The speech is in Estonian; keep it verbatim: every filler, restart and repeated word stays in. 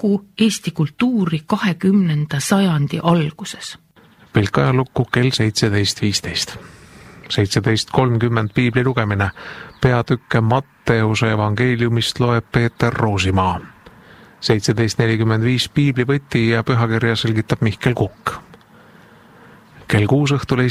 kokku Eesti kultuuri kahekümnenda sajandi alguses. Pilkajalukku kell seitseteist viisteist. seitseteist kolmkümmend piibli lugemine. Peatükke Matteuse evangeeliumist loeb Peeter Roosimaa. seitseteist nelikümmend viis piiblivõti ja pühakirja selgitab Mihkel Kukk. Kell kuus õhtul